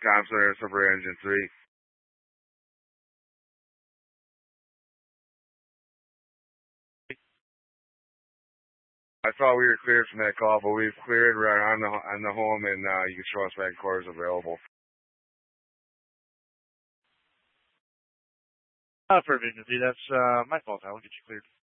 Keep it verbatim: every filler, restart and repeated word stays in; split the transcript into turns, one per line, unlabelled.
Tom Sawyer, Super Engine three. I thought we were cleared from that call, but we've cleared. We're on the on the home, and uh, you can show us back quarters available.
Uh, perfect. That's uh, my fault. I will get you cleared.